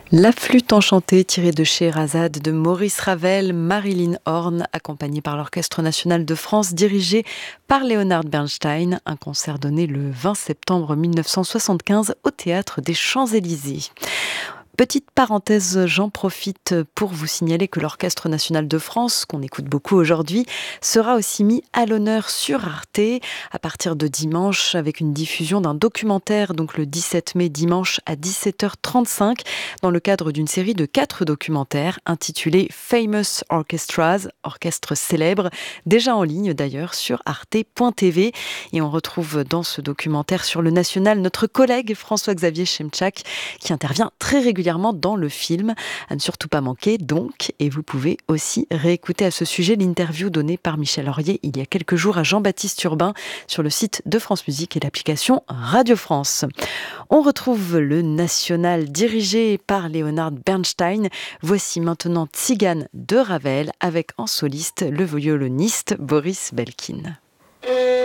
La flûte enchantée tirée de Scheherazade de Maurice Ravel, Marilyn Horn, accompagnée par l'Orchestre national de France, dirigé par Leonard Bernstein, un concert donné le 20 septembre 1975 au Théâtre des Champs-Élysées. Petite parenthèse, j'en profite pour vous signaler que l'Orchestre national de France, qu'on écoute beaucoup aujourd'hui, sera aussi mis à l'honneur sur Arte à partir de dimanche avec une diffusion d'un documentaire, donc le 17 mai dimanche à 17h35, dans le cadre d'une série de 4 documentaires intitulés Famous Orchestras, orchestres célèbres, déjà en ligne d'ailleurs sur arte.tv. Et on retrouve dans ce documentaire sur le national notre collègue François-Xavier Chemchak qui intervient très régulièrement dans le film, à ne surtout pas manquer donc. Et vous pouvez aussi réécouter à ce sujet l'interview donnée par Michel Aurier il y a quelques jours à Jean-Baptiste Urbain sur le site de France Musique et l'application Radio France. On retrouve le national dirigé par Leonard Bernstein. Voici maintenant Tzigane de Ravel avec en soliste le violoniste Boris Belkin.